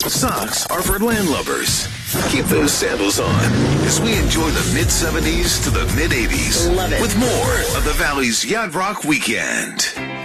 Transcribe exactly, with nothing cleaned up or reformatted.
Socks are for landlubbers. Keep those sandals on as we enjoy the mid-seventies to the mid-eighties. Love it. With more of the Valley's Yacht Rock Weekend.